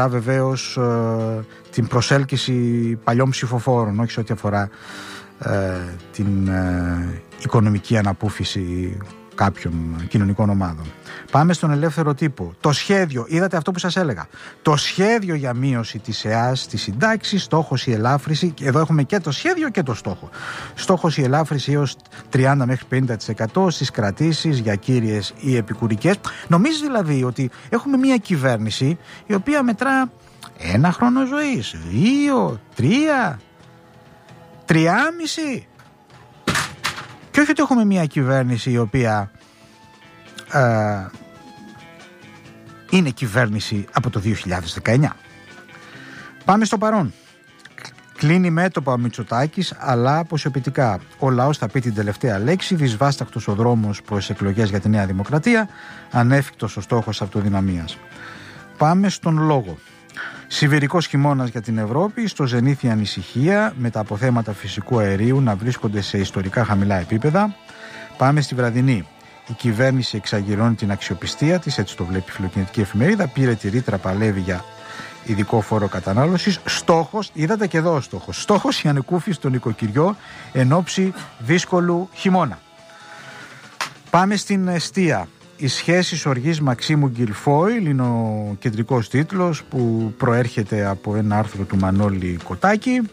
βεβαίως την προσέλκυση παλιών ψηφοφόρων, όχι σε ό,τι αφορά την οικονομική αναπούφιση κάποιων κοινωνικών ομάδων. Πάμε στον ελεύθερο τύπο. Το σχέδιο, είδατε αυτό που σας έλεγα. Το σχέδιο για μείωση της ΕΑΣ, της συντάξης, στόχος η ελάφρυση. Εδώ έχουμε και το σχέδιο και το στόχο. Στόχος η ελάφρυση έως 30 μέχρι 50% στις κρατήσεις για κύριες ή επικουρικές. Νομίζεις δηλαδή ότι έχουμε μια κυβέρνηση η οποία μετρά 1 χρόνο ζωής, 2, 3, 3,5. Και όχι ότι έχουμε μια κυβέρνηση η οποία είναι κυβέρνηση από το 2019. Πάμε στο παρόν. Κλείνει μέτωπα ο Μητσοτάκης, αλλά αποσιοποιητικά. Ο λαός θα πει την τελευταία λέξη, δυσβάσταχτος ο δρόμος προς εκλογές για τη Νέα Δημοκρατία, ανέφικτος ο στόχος αυτοδυναμίας. Πάμε στον λόγο. Σιβηρικός χειμώνας για την Ευρώπη, στο ζενήθη ανησυχία με τα αποθέματα φυσικού αερίου να βρίσκονται σε ιστορικά χαμηλά επίπεδα. Πάμε στη βραδινή. Η κυβέρνηση εξαγγελώνει την αξιοπιστία της, έτσι το βλέπει η Φιλοκινητική Εφημερίδα. Πήρε τη ρήτρα, παλεύει για ειδικό φόρο κατανάλωσης. Στόχος, είδατε και εδώ ο στόχος. Στόχος η ανεκούφιση στο νοικοκυριό εν ώψη δύσκολου χειμώνα. Πάμε στην εστία. Οι σχέσεις οργής Μαξίμου Γκιλφόιλ είναι ο κεντρικός τίτλος που προέρχεται από ένα άρθρο του Μανώλη Κοτάκη.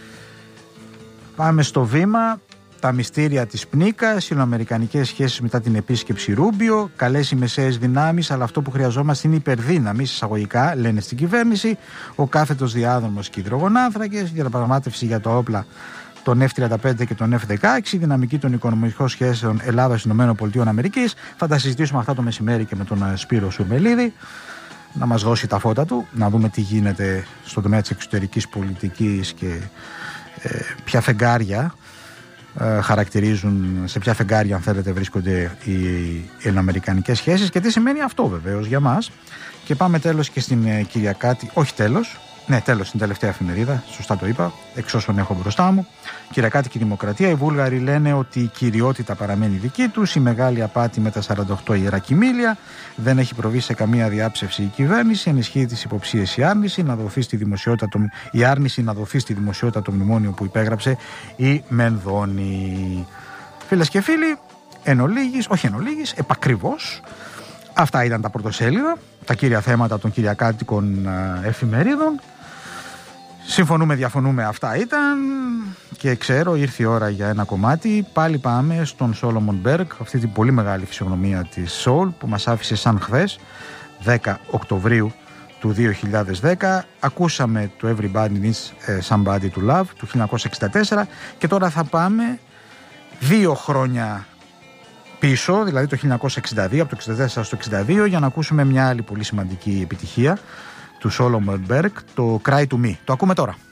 Πάμε στο βήμα. Τα μυστήρια της Πνίκας, οι αμερικανικές σχέσεις μετά την επίσκεψη Ρούμπιο, καλές οι μεσαίες δυνάμεις, αλλά αυτό που χρειαζόμαστε είναι υπερδύναμη, εισαγωγικά, λένε στην κυβέρνηση, ο κάθετος διάδρομος και υδρογονάνθρακες, διαπραγμάτευση για τα όπλα τον F-35 και τον F-16, δυναμική των οικονομικών σχέσεων Ελλάδας-ΗΠΑ. Θα τα συζητήσουμε αυτά το μεσημέρι και με τον Σπύρο Σουρμελίδη, να μας δώσει τα φώτα του, να δούμε τι γίνεται στον τομέα της εξωτερικής πολιτικής και ποια φεγγάρια χαρακτηρίζουν, σε ποια φεγγάρια αν θέλετε βρίσκονται οι ελληνοαμερικανικές σχέσεις και τι σημαίνει αυτό βεβαίως για μας. Και πάμε τέλος και στην Κυριακάτη, όχι τέλος, ναι τέλος στην τελευταία εφημερίδα, σωστά το είπα, εξ όσων έχω μπροστά μου. Κυριακάτη και Δημοκρατία, οι Βούλγαροι λένε ότι η κυριότητα παραμένει δική τους, η μεγάλη απάτη με τα 48 ιερά κοιμήλια, δεν έχει προβεί σε καμία διάψευση η κυβέρνηση, ενισχύει τις υποψίες η άρνηση να δοθεί στη δημοσιότητα το μνημόνιο που υπέγραψε η Μενδώνη. Φίλες και φίλοι, επακριβώς, αυτά ήταν τα πρωτοσέλιδα, τα κύρια θέματα των κυριακάτικων εφημερίδων. Συμφωνούμε, διαφωνούμε, αυτά ήταν. Και ξέρω, ήρθε η ώρα για ένα κομμάτι. Πάλι πάμε στον Σόλομον Μπέργκ, αυτή την πολύ μεγάλη φυσιογνωμία της Soul που μας άφησε σαν χθες, 10 Οκτωβρίου του 2010. Ακούσαμε το Everybody Needs Somebody to Love του 1964 και τώρα θα πάμε 2 χρόνια πίσω, δηλαδή το 1962, από το 1964 στο 1962, για να ακούσουμε μια άλλη πολύ σημαντική επιτυχία του Solomon Berg, το Cry to Me. Το ακούμε τώρα.